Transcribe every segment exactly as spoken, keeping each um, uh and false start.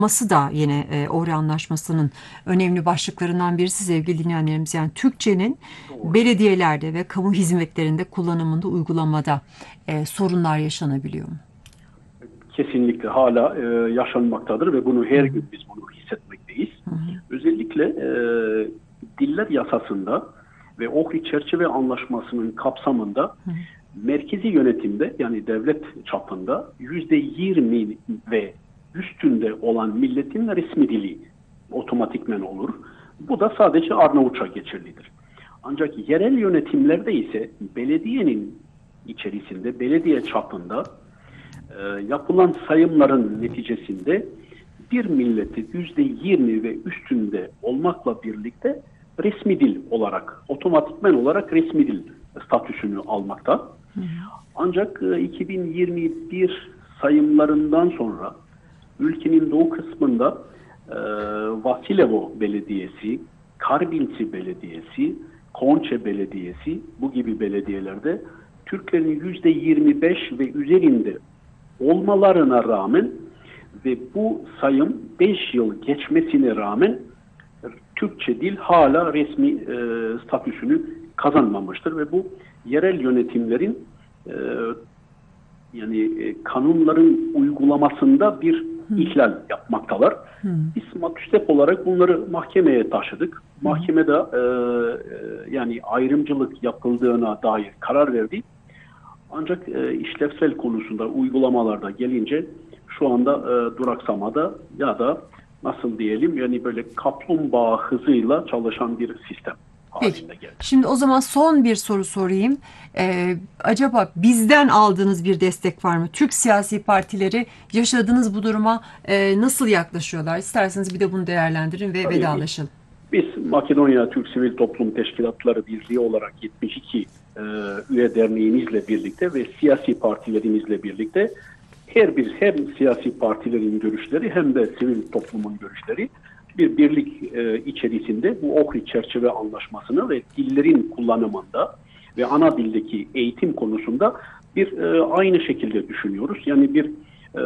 Ması da yine e, Ohri Anlaşması'nın önemli başlıklarından birisi sevgili dinleyenlerimiz. Yani Türkçenin Doğru. belediyelerde ve kamu hizmetlerinde kullanımında, uygulamada e, sorunlar yaşanabiliyor mu? Kesinlikle hala e, yaşanmaktadır ve bunu Hı her hı, gün biz bunu hissetmekteyiz. hı hı, Özellikle e, Diller Yasası'nda ve Ohrid Çerçeve Anlaşması'nın kapsamında hı merkezi yönetimde yani devlet çapında yüzde yirmi ve üstünde olan milletin resmi dili otomatikmen olur. Bu da sadece Arnavutça geçerlidir. Ancak yerel yönetimlerde ise belediyenin içerisinde, belediye çapında e, yapılan sayımların neticesinde bir milleti yüzde yirmi ve üstünde olmakla birlikte resmi dil olarak, otomatikmen olarak resmi dil statüsünü almakta. hı, Ancak e, iki bin yirmi bir sayımlarından sonra ülkenin doğu kısmında e, Vasilevo Belediyesi, Karbinci Belediyesi, Konçe Belediyesi bu gibi belediyelerde Türklerin yüzde yirmi beş ve üzerinde olmalarına rağmen ve bu sayım beş yıl geçmesine rağmen Türkçe dil hala resmi e, statüsünü kazanmamıştır ve bu yerel yönetimlerin e, yani e, kanunların uygulamasında bir hı ihlal yapmaktalar. hı, Biz MATÜSTEP olarak bunları mahkemeye taşıdık. hı hı. Mahkemede e, e, yani ayrımcılık yapıldığına dair karar verdi. Ancak e, işlevsel konusunda uygulamalarda gelince şu anda e, duraksamada ya da nasıl diyelim yani böyle kaplumbağa hızıyla çalışan bir sistem Peki. halinde geldi. Şimdi o zaman son bir soru sorayım. Ee, acaba bizden aldığınız bir destek var mı? Türk siyasi partileri yaşadığınız bu duruma e, nasıl yaklaşıyorlar? İsterseniz bir de bunu değerlendirin ve Tabii biz, vedalaşalım. biz Makedonya Türk Sivil Toplum Teşkilatları Birliği olarak yetmiş iki e, üye derneğimizle birlikte ve siyasi partilerimizle birlikte her bir hem siyasi partilerin görüşleri hem de sivil toplumun görüşleri bir birlik e, içerisinde bu Ohrid Çerçeve Anlaşması'nı ve dillerin kullanımında ve ana dildeki eğitim konusunda bir e, aynı şekilde düşünüyoruz. Yani bir e,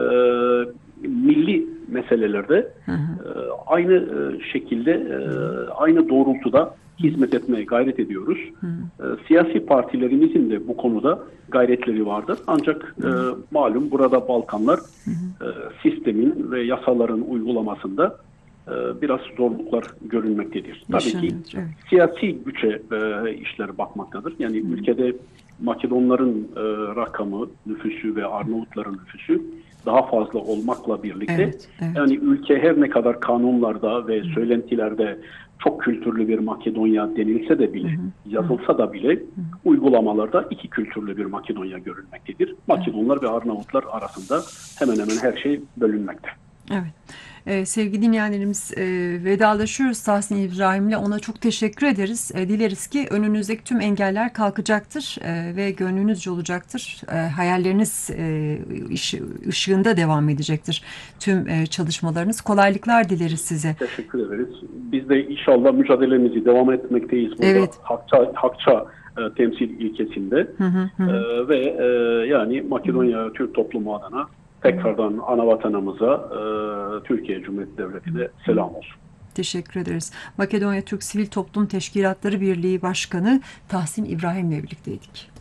milli meselelerde Hı hı, e, aynı e, şekilde e, aynı doğrultuda hizmet etmeye gayret ediyoruz. hı E, siyasi partilerimizin de bu konuda gayretleri vardır. Ancak e, malum burada Balkanlar hı, e, sistemin ve yasaların uygulamasında e, biraz zorluklar görülmektedir. Tabii ki yaşanıyor. Evet. siyasi güce e, işler bakmaktadır. Yani Hı ülkede Makedonların e, rakamı, nüfusu ve Arnavutların nüfusu daha fazla olmakla birlikte Evet, evet. yani ülke her ne kadar kanunlarda ve söylentilerde çok kültürlü bir Makedonya denilse de Hı bile, hı, hı yazılsa da bile hı, uygulamalarda iki kültürlü bir Makedonya görülmektedir. evet. Makedonlar ve Arnavutlar arasında hemen hemen her şey bölünmekte. Evet. Ee, sevgili dinleyenlerimiz, e, vedalaşıyoruz Tahsin İbrahim'le. Ona çok teşekkür ederiz. E, dileriz ki önünüzdeki tüm engeller kalkacaktır e, ve gönlünüzce olacaktır. E, hayalleriniz e, ış- ışığında devam edecektir tüm e, çalışmalarınız. Kolaylıklar dileriz size. Teşekkür ederiz. Biz de inşallah mücadelemizi devam etmekteyiz burada. Evet. Hakça, hakça e, temsil ilkesinde. Hı hı hı. E, Hı. ve e, yani Makedonya Türk toplumu adına tekrardan ana vatanımıza e, Türkiye Cumhuriyeti Devleti'ne selam olsun. Teşekkür ederiz. Makedonya Türk Sivil Toplum Teşkilatları Birliği Başkanı Tahsin İbrahim'le birlikteydik.